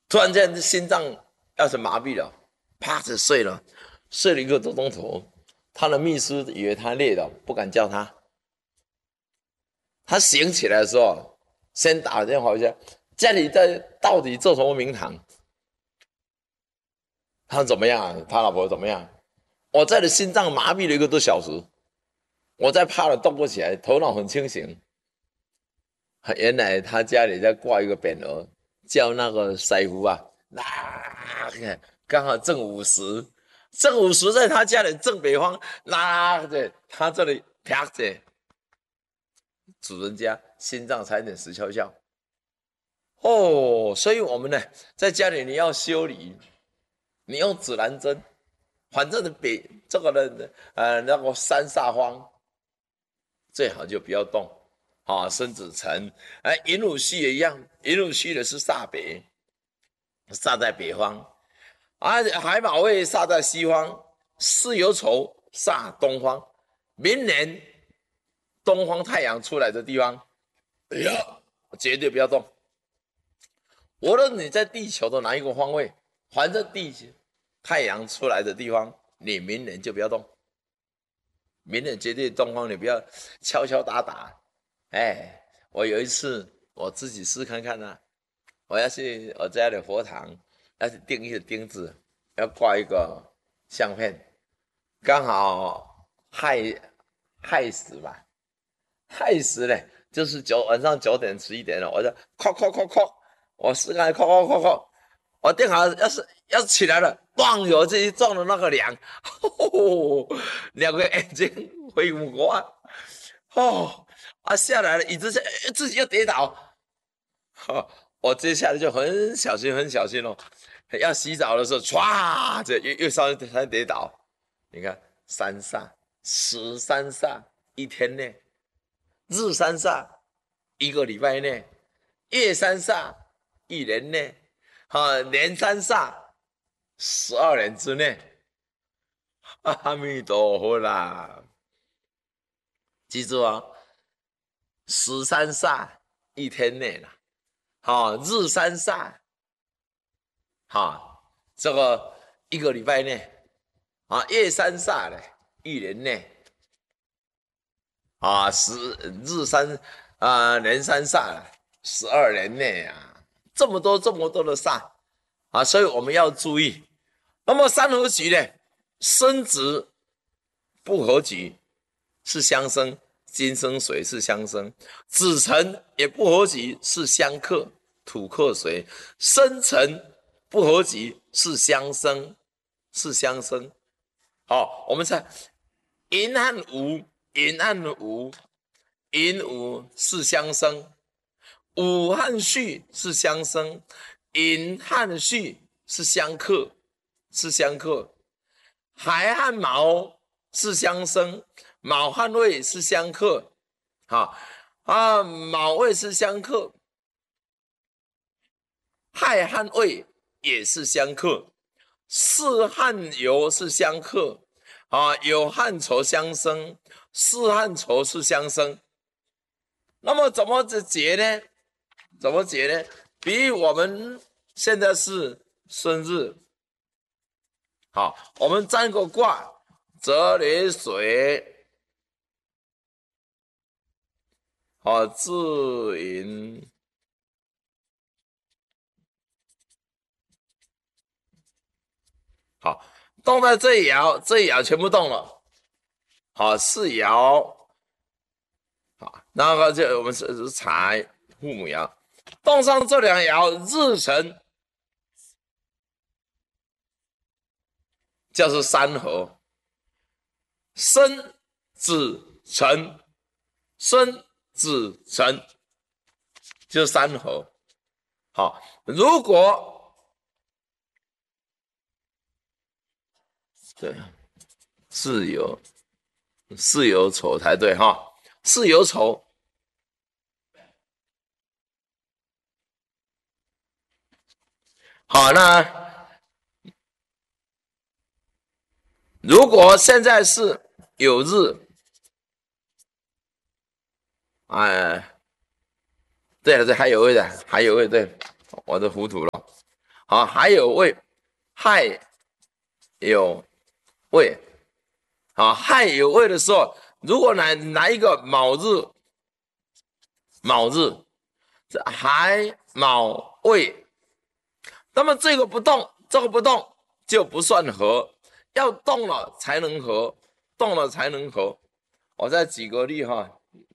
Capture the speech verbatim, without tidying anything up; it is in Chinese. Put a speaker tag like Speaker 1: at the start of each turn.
Speaker 1: 突然间心脏要是麻痹了，啪就睡了，睡了一个多钟头。他的秘书以为他累了，不敢叫他。他醒起来的时候，先打电话回家，家里在到底做什么名堂？他怎么样？他老婆怎么样？我在的心脏麻痹了一个多小时，我在怕了动不起来，头脑很清醒。原来他家里在挂一个匾额，叫那个师傅啊，那刚好正午时，正午时在他家里正北方，那的他这里啪着，主人家心脏差点死翘翘。哦，所以我们呢，在家里你要修理，你用指南针，反正北这个人呃那个三煞方，最好就不要动。啊，申子辰，哎，寅午戌也一样，寅午戌的是煞北，煞在北方，啊，海马位煞在西方，巳酉丑煞东方。明年东方太阳出来的地方，哎呀，绝对不要动。无论你在地球的哪一个方位，反正地球太阳出来的地方，你明年就不要动。明年绝对东方，你不要敲敲打打。哎，我有一次我自己试看看啊，我要去我家的佛堂，要去钉一个钉子，要挂一个相片，刚好亥亥时吧，亥时呢就是九晚上九点十一点了，我就哐哐哐哐，我试看哐哐哐哐，我钉好，要是要是起来了，咣，有自己撞了那个梁，哦，两个眼睛回五光，哦。啊，下来了，椅子自己又跌倒，哦，我接下来就很小心，很小心哦。要洗澡的时候，唰，这又又稍微才跌倒。你看，三煞、时三煞一天内，日三煞一个礼拜内，月三煞一年内，啊，年三煞十二年之内。阿弥陀佛啦！记住啊。时三煞一天内了，好，日三煞，好，这个一个礼拜内，啊，月三煞呢，一年内，啊，十日三啊，年三煞，十二年内啊，这么多这么多的煞啊，所以我们要注意。那么三合局呢，生子不合局是相生。金生水是相生，子辰也不合局是相克，土克水，申辰不合局是相生，是相生。好，我们看寅和午，寅和午，寅午是相生，午和戌是相生，寅和戌是相克，是相克，亥和卯是相生。卯和未是相克，好啊，卯未是相克，亥和未也是相克，巳和酉是相克，啊，酉和丑相生，巳和丑是相生。那么怎么解呢？怎么解呢？比如我们现在是生日，好，我们占个卦，泽连水。好，自寅，好，动在这一爻，这一爻全部动了。好，四爻，好，那个就我们是财父母爻，动上这两爻，日辰就是三合，申子辰，申子辰就是三合。好，如果对巳酉巳酉丑才对哈，巳酉丑。好，那如果现在是有日，哎，对了，对，还有位的，还有位，对，我都糊涂了。 好，还有位，亥有位，好，亥有位的时候，如果来来一个卯日，卯日，这亥卯未，那么这个不动，这个不动就不算合，要动了才能合，动了才能合。我再举个例哈。